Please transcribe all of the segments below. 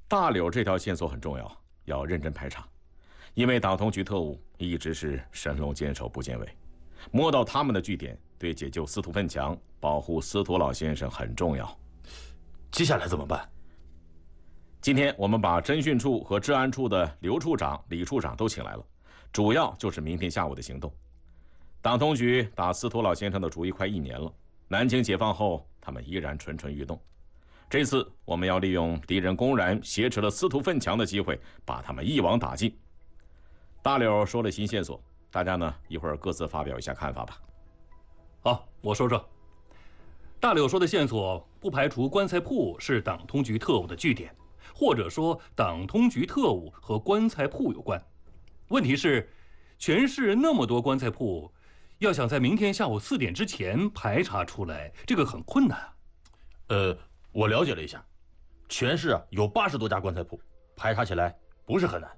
大柳这条线索很重要，要认真排查，因为党通局特务一直是神龙见首不见尾，摸到他们的据点，对解救司徒奋强、保护司徒老先生很重要。 接下来怎么办？ 今天我们把侦讯处和治安处的刘处长、李处长都请来了，主要就是明天下午的行动。党通局打司徒老先生的主意快1年了，南京解放后，他们依然蠢蠢欲动。这次我们要利用敌人公然挟持了司徒奋强的机会，把他们一网打尽。大柳说了新线索，大家呢一会儿各自发表一下看法吧。 好，我说说。大柳说的线索不排除棺材铺是党通局特务的据点，或者说党通局特务和棺材铺有关。问题是，全市那么多棺材铺，要想在明天下午4点之前排查出来，这个很困难啊。 我了解了一下，全市有80多家棺材铺，排查起来不是很难。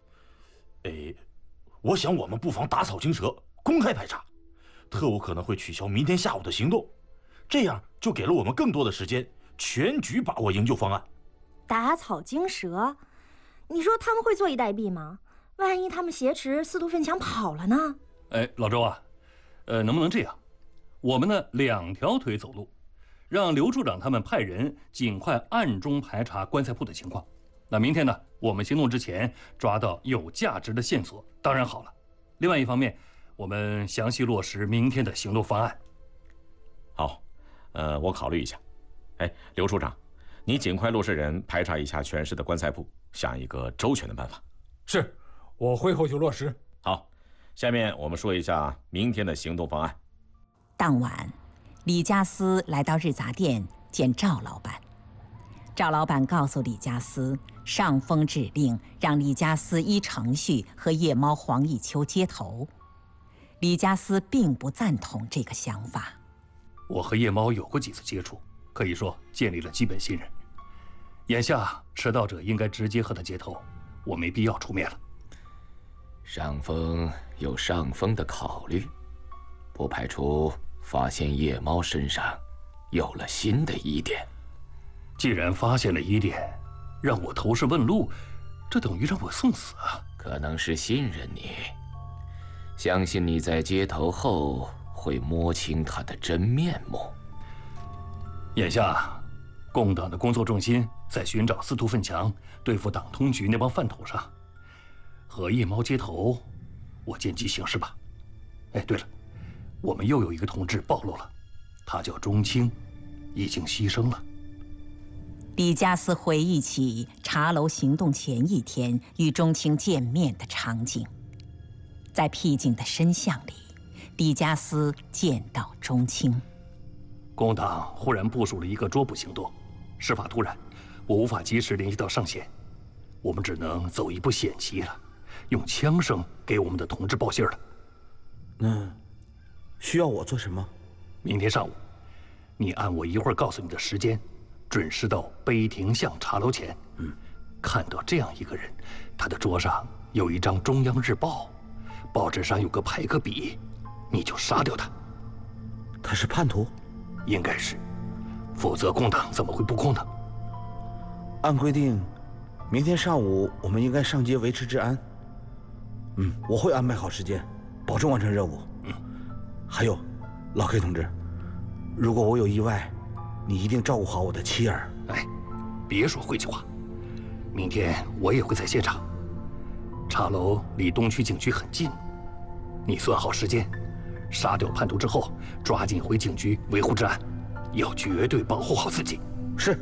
我想我们不妨打草惊蛇，公开排查，特务可能会取消明天下午的行动，这样就给了我们更多的时间，全局把握营救方案。 打草惊蛇？你说他们会坐以待毙吗？万一他们挟持司徒奋强跑了呢？ 老周啊，能不能这样？我们呢2条腿走路，让刘处长他们派人尽快暗中排查棺材铺的情况。那明天呢，我们行动之前抓到有价值的线索，当然好了。另外一方面，我们详细落实明天的行动方案。 好，我考虑一下。刘处长，你尽快落实人排查一下全市的棺材铺，想一个周全的办法。 是，我会后续落实。 好，下面我们说一下明天的行动方案。 当晚，李家私来到日杂店见赵老板。赵老板告诉李家私，上峰指令让李家私依程序和夜猫黄一秋接头。李家私并不赞同这个想法。 我和夜猫有过几次接触，可以说建立了基本信任。眼下迟到者应该直接和他接头，我没必要出面了。 上峰有上峰的考虑，不排除发现夜猫身上有了新的疑点。 既然发现了疑点，让我投石问路，这等于让我送死啊！ 可能是信任你，相信你在接头后会摸清他的真面目。 眼下，共党的工作重心在寻找司徒奋强，对付党通局那帮饭头上。和夜猫接头，我见机行事吧。对了，我们又有一个同志暴露了，他叫钟青，已经牺牲了。 李家私回忆起茶楼行动前1天与钟青见面的场景，在僻静的深巷里，李家私见到钟青。 共党忽然部署了一个捉捕行动，事发突然，我无法及时联系到上线，我们只能走一步险棋了，用枪声给我们的同志报信了。 那需要我做什么？ 明天上午，你按我一会儿告诉你的时间，准时到碑亭巷茶楼前。看到这样一个人，他的桌上有一张中央日报，报纸上有个排刻笔，你就杀掉他。 他是叛徒？ 应该是，否则共党怎么会布控呢？ 按规定，明天上午我们应该上街维持治安。我会安排好时间，保证完成任务。还有，老 K 同志，如果我有意外，你一定照顾好我的妻儿。 别说晦气话，明天我也会在现场。茶楼离东区警局很近，你算好时间，杀掉叛徒之后，抓紧回警局维护治安，要绝对保护好自己。 是。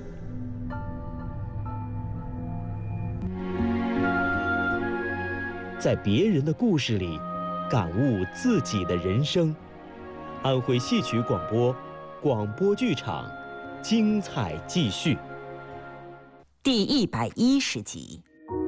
在别人的故事里，感悟自己的人生。安徽戏曲广播，广播剧场，精彩继续。 第110集。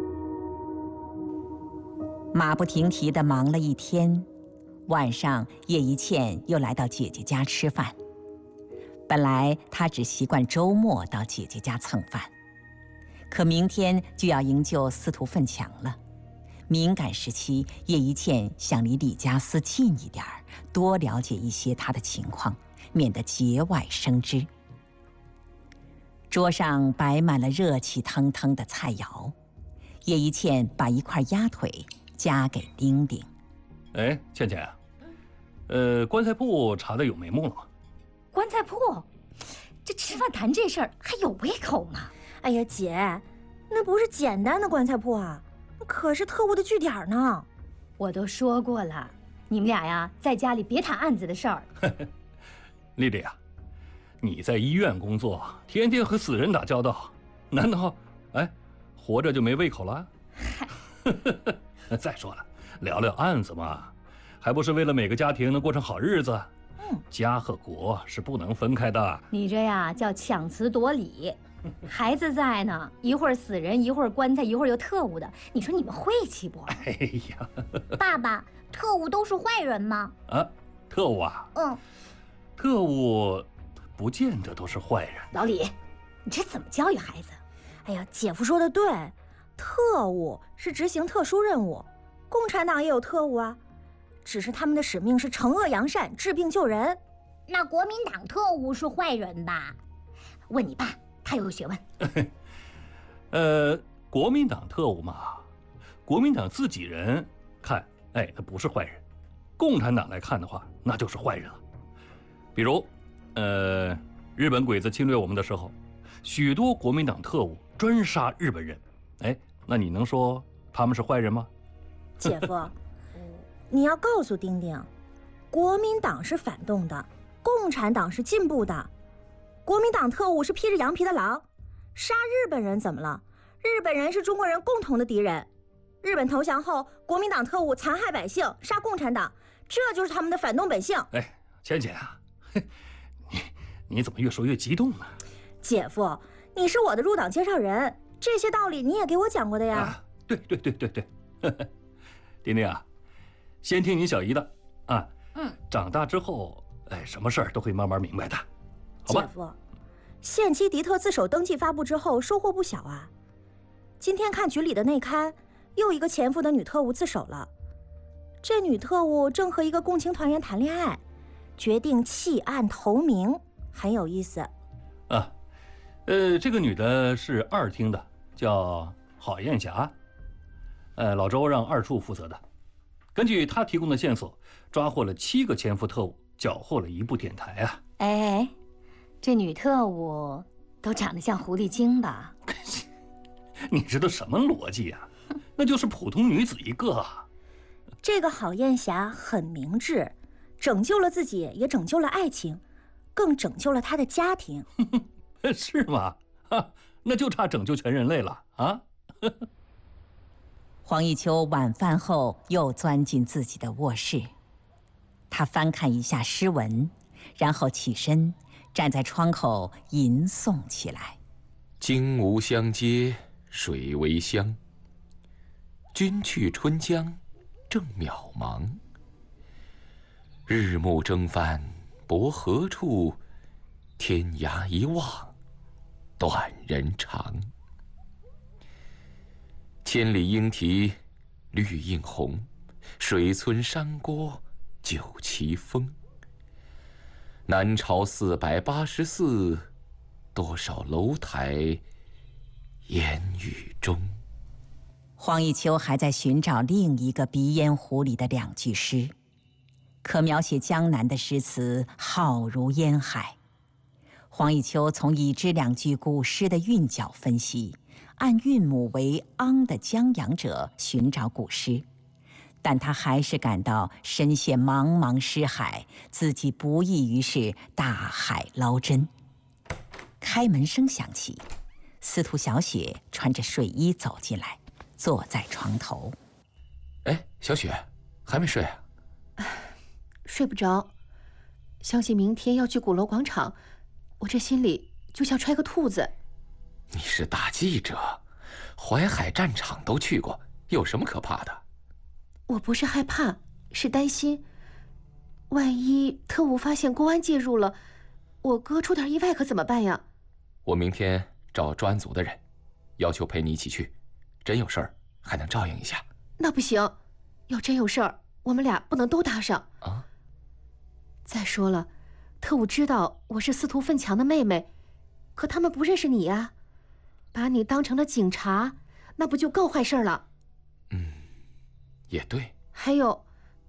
马不停蹄地忙了1天，晚上叶一茜又来到姐姐家吃饭。本来她只习惯周末到姐姐家蹭饭，可明天就要营救司徒奋强了。敏感时期，叶一茜想离李家私近一点，多了解一些他的情况，免得节外生枝。 桌上摆满了热气腾腾的菜肴。叶一茜把一块鸭腿夹给丁丁。 哎，倩倩啊，棺材铺查的有眉目了吗？ 棺材铺，这吃饭谈这事儿还有胃口吗？哎呀，姐，那不是简单的棺材铺啊，可是特务的据点呢。 我都说过了，你们俩呀，在家里别谈案子的事儿。 丽丽啊，你在医院工作，天天和死人打交道，难道活着就没胃口了？再说了，聊聊案子嘛，还不是为了每个家庭能过上好日子？家和国是不能分开的。 你这呀叫强词夺理。孩子在呢，一会儿死人，一会儿棺材，一会儿又特务的，你说你们晦气不？ 哎呀， 爸爸，特务都是坏人吗？ 啊，特务啊？特务不见得都是坏人。 老李，你这怎么教育孩子？ 哎呀，姐夫说的对，特务是执行特殊任务，共产党也有特务啊，只是他们的使命是惩恶扬善、治病救人。 那国民党特务是坏人吧？ 问你爸，他有学问。 国民党特务嘛，国民党自己人看，那不是坏人；共产党来看的话，那就是坏人了。比如，日本鬼子侵略我们的时候，许多国民党特务专杀日本人，那你能说他们是坏人吗？ 姐夫，你要告诉丁丁，国民党是反动的，共产党是进步的。国民党特务是披着羊皮的狼，杀日本人怎么了？日本人是中国人共同的敌人。日本投降后，国民党特务残害百姓，杀共产党，这就是他们的反动本性。 倩倩啊，你怎么越说越激动呢？ 姐夫，你是我的入党介绍人，这些道理你也给我讲过的呀。 对，丁丁啊，先听你小姨的啊。长大之后，什么事儿都会慢慢明白的，好吧？ 姐夫，限期迪特自首登记发布之后，收获不小啊。今天看局里的内刊，又一个潜伏的女特务自首了。这女特务正和一个共青团员谈恋爱，决定弃暗投明，很有意思。 这个女的是二厅的，叫郝艳霞，老周让二处负责的。根据她提供的线索，抓获了7个潜伏特务，缴获了1部电台啊。 这女特务都长得像狐狸精吧？ 你这都什么逻辑啊？那就是普通女子一个。 这个郝艳霞很明智，拯救了自己，也拯救了爱情，更拯救了她的家庭。 是吗？那就差拯救全人类了啊！ 黄一秋晚饭后又钻进自己的卧室，他翻看一下诗文，然后起身，站在窗口吟诵起来： 荆无相接，水为乡。君去春江，正渺茫。日暮征帆泊何处？天涯一望，短人长。千里莺啼绿映红，水村山郭酒旗风。南朝484，多少楼台烟雨中。 黄一秋还在寻找另一个鼻烟壶里的2句诗，可描写江南的诗词浩如烟海。黄一秋从已知2句古诗的韵脚分析，按韵母为昂的江洋者寻找古诗，但他还是感到身陷茫茫诗海，自己不易于是大海捞针。开门声响起，司徒小雪穿着睡衣走进来，坐在床头。 小雪，还没睡啊？ 睡不着，想起明天要去鼓楼广场，我这心里就像揣个兔子。 你是大记者，淮海战场都去过，有什么可怕的？ 我不是害怕，是担心，万一特务发现公安介入了，我哥出点意外可怎么办呀？ 我明天找专案组的人，要求陪你一起去，真有事儿还能照应一下。 那不行，要真有事儿，我们俩不能都搭上啊。 再说了，特务知道我是司徒奋强的妹妹， 可他们不认识你呀，把你当成了警察，那不就更坏事了？ 也对。 还有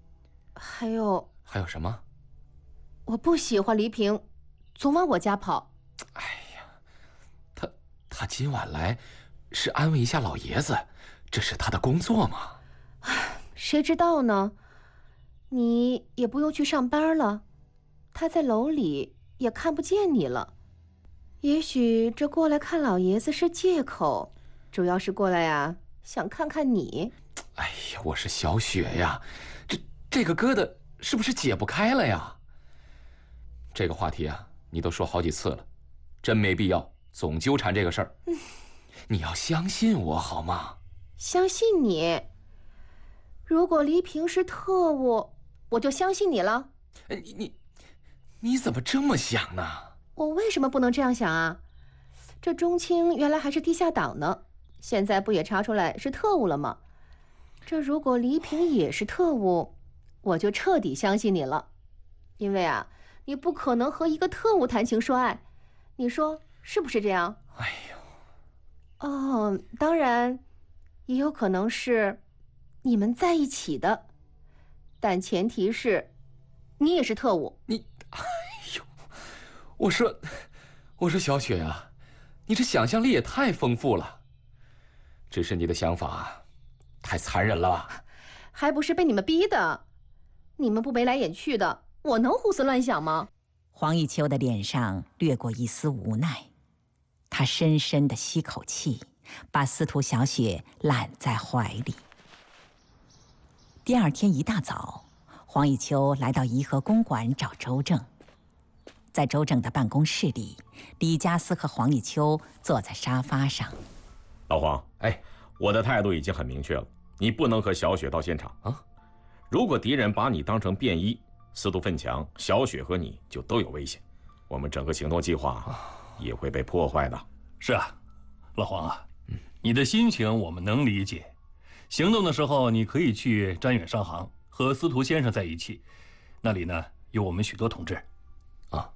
什么？ 我不喜欢黎平，总往我家跑。 哎呀，他今晚来，是安慰一下老爷子，这是他的工作嘛。 谁知道呢？你也不用去上班了，他在楼里也看不见你了。也许这过来看老爷子是借口，主要是过来呀，想看看你。 哎呀，我是小雪呀，这个疙瘩是不是解不开了呀？这个话题啊，你都说好几次了，真没必要总纠缠这个事儿。你要相信我好吗？ 相信你。如果黎平是特务，我就相信你了。 你怎么这么想呢？ 我为什么不能这样想啊？这钟青原来还是地下党呢，现在不也查出来是特务了吗？这如果黎平也是特务，我就彻底相信你了。因为啊，你不可能和一个特务谈情说爱，你说是不是这样？ 哎呦， 哦，当然，也有可能是你们在一起的，但前提是你也是特务。 哎呦，我说小雪啊，你这想象力也太丰富了，只是你的想法太残忍了吧？ 还不是被你们逼的，你们不眉来眼去的，我能胡思乱想吗？ 黄以秋的脸上掠过一丝无奈，他深深地吸口气，把司徒小雪揽在怀里。第二天一大早，黄以秋来到颐和公馆找周正。在周正的办公室里，李家思和黄以秋坐在沙发上。 老黄，我的态度已经很明确了，你不能和小雪到现场啊！如果敌人把你当成便衣，司徒奋强、小雪和你就都有危险，我们整个行动计划也会被破坏的。 是啊，老黄啊，你的心情我们能理解。行动的时候，你可以去瞻远商行和司徒先生在一起，那里呢有我们许多同志。 啊，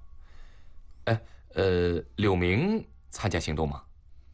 柳明参加行动吗？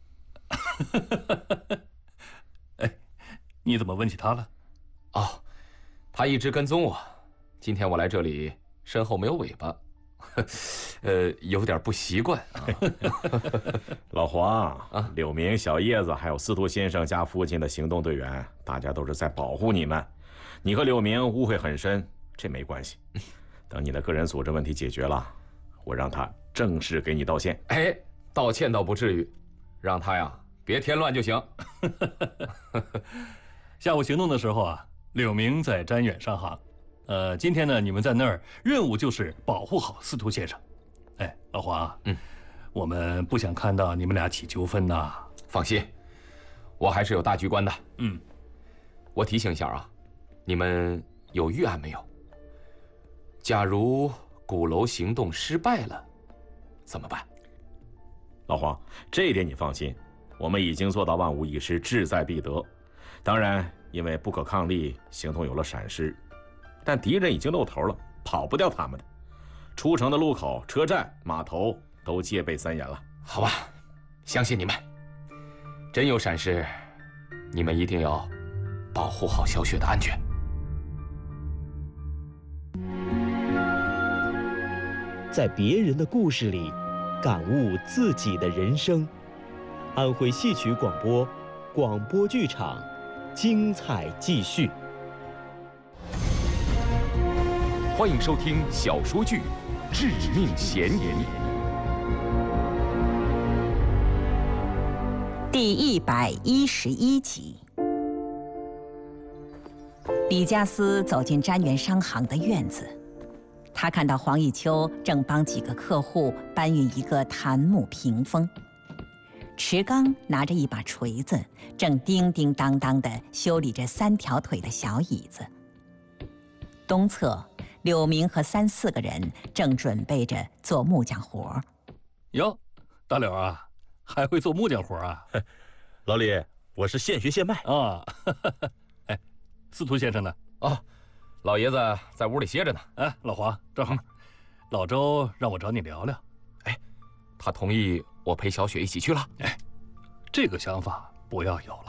你怎么问起他了？ 哦，他一直跟踪我，今天我来这里，身后没有尾巴，有点不习惯啊。 老黄啊，柳明、小叶子还有司徒先生家附近的行动队员，大家都是在保护你们。你和柳明误会很深，这没关系。等你的个人组织问题解决了，我让他正式给你道歉。 道歉倒不至于，让他呀别添乱就行。 下午行动的时候啊，柳明在瞻远商行，今天呢你们在那儿，任务就是保护好司徒先生。老黄啊，我们不想看到你们俩起纠纷呐。 放心，我还是有大局观的。我提醒一下啊，你们有预案没有？假如鼓楼行动失败了，怎么办？ 老黄，这一点你放心，我们已经做到万无一失，志在必得。当然，因为不可抗力，行动有了闪失，但敌人已经露头了，跑不掉他们的。出城的路口、车站、码头都戒备森严了。 好吧，相信你们。真有闪失，你们一定要保护好小雪的安全。 在别人的故事里，感悟自己的人生。安徽戏曲广播，广播剧场，精彩继续。 欢迎收听小说剧《致命嫌疑》 第111集。李家思走进瞻远商行的院子，他看到黄以秋正帮几个客户搬运一个檀木屏风，池刚拿着一把锤子，正叮叮当当地修理着3条腿的小椅子。东侧，柳明和3、4个人正准备着做木匠活。 哟，大柳啊，还会做木匠活啊？ 老李，我是现学现卖啊。司徒先生呢？ 老爷子在屋里歇着呢。 老黄，正好，老周让我找你聊聊。 他同意我陪小雪一起去了。 哎，这个想法不要有了。